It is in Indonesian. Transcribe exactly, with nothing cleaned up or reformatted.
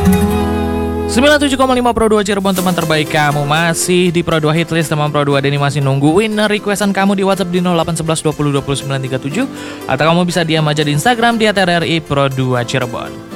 sembilan puluh tujuh koma lima Pro dua Cirebon, teman terbaik kamu. Masih di Pro dua Hitlist, teman Pro dua Denny masih nungguin requestan kamu di WhatsApp di nol delapan satu satu dua nol dua nol sembilan tiga tujuh. Atau kamu bisa diam aja di Instagram di at r r i Pro dua Cirebon.